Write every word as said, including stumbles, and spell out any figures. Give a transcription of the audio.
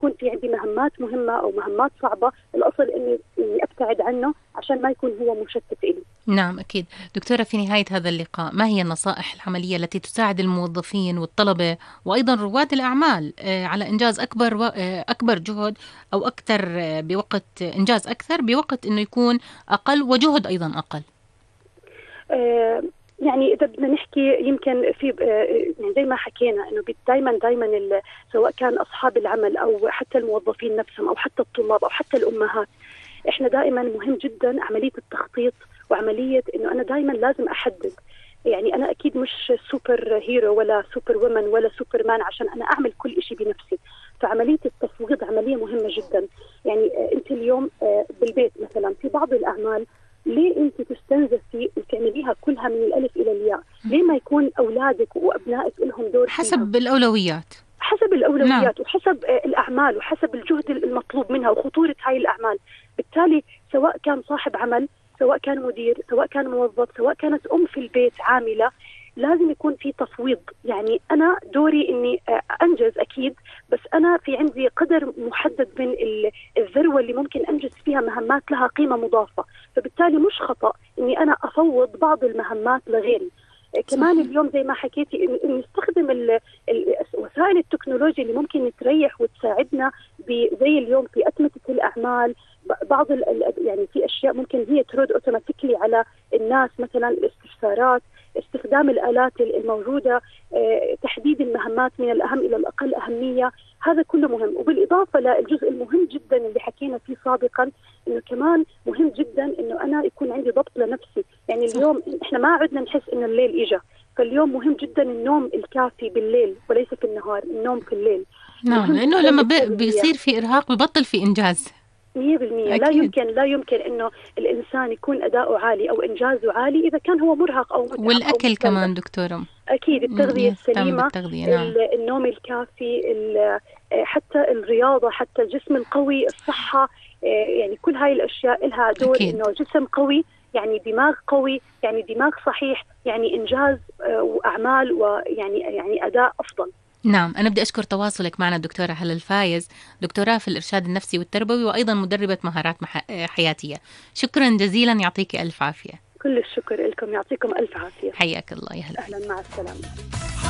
يكون في عندي مهمات مهمة أو مهمات صعبة، الأصل إني إني أبتعد عنه عشان ما يكون هو مشتت إلي. نعم أكيد. دكتورة، في نهاية هذا اللقاء ما هي النصائح العملية التي تساعد الموظفين والطلبة وأيضا رواد الأعمال آه، على إنجاز أكبر و... آه، أكبر جهد أو أكثر آه، بوقت إنجاز أكثر بوقت إنه يكون أقل وجهد أيضا أقل؟ آه يعني إذا بدنا نحكي يمكن في آه يعني زي ما حكينا إنه دائما دائما سواء كان أصحاب العمل أو حتى الموظفين نفسهم أو حتى الطلاب أو حتى الأمهات، إحنا دائما مهم جدا عملية التخطيط وعملية إنه أنا دائما لازم أحدد. يعني أنا أكيد مش سوبر هيرو ولا سوبر وومن ولا سوبر مان عشان أنا أعمل كل إشي بنفسي، فعملية التفويض عملية مهمة جدا. يعني آه أنت اليوم آه بالبيت مثلا في بعض الأعمال ليه أنت تستنزفي وتعمليها كلها من الألف إلى الياء؟ ليه ما يكون أولادك وأبنائك لهم دور حسب فيها؟ الأولويات. حسب الأولويات نعم. وحسب آه الأعمال وحسب الجهد المطلوب منها وخطورة هاي الأعمال. بالتالي سواء كان صاحب عمل، سواء كان مدير، سواء كان موظف، سواء كانت أم في البيت عاملة، لازم يكون في تفويض. يعني أنا دوري إني أنجز أكيد، بس أنا في عندي قدر محدد من الذروة اللي ممكن أنجز فيها مهمات لها قيمة مضافة، فبالتالي مش خطأ إني أنا أفوض بعض المهمات لغيري. كمان اليوم زي ما حكيتي إن نستخدم ال ال وسائل التكنولوجيا اللي ممكن تريح وتساعدنا، زي اليوم في أتمتة الأعمال بعض ال يعني في أشياء ممكن هي ترد أوتوماتيكلي على الناس، مثلا الاستفسارات، استخدام الآلات الموجودة، اه تحديد المهمات من الأهم إلى الأقل أهمية، هذا كله مهم. وبالإضافة للجزء المهم جدا اللي حكينا فيه سابقا، إنه كمان مهم جدا إنه أنا يكون عندي ضبط لنفسي. يعني اليوم إحنا ما عدنا نحس إنه الليل إجا، فاليوم مهم جدا النوم الكافي بالليل وليس في النهار، النوم في الليل. نعم، لأنه لما بيصير في إرهاق ببطل في إنجاز. مية بالمية لا يمكن لا يمكن إنه الإنسان يكون أداؤه عالي أو إنجازه عالي إذا كان هو مرهق أو متعب. والأكل أو كمان دكتورة، أكيد التغذية السليمة، بالتغذية. نعم. النوم الكافي، حتى الرياضة، حتى الجسم القوي، الصحة، يعني كل هاي الأشياء لها دور. أكيد. إنه جسم قوي يعني دماغ قوي، يعني دماغ صحيح، يعني إنجاز وأعمال ويعني يعني أداء أفضل. نعم، أنا بدي أشكر تواصلك معنا دكتورة هلا الفايز، دكتوراه في الإرشاد النفسي والتربوي وأيضا مدربة مهارات حياتية. شكرا جزيلا، يعطيك ألف عافية. كل الشكر لكم، يعطيكم ألف عافية. حياك الله. يا هلا. أهلا، مع السلامة.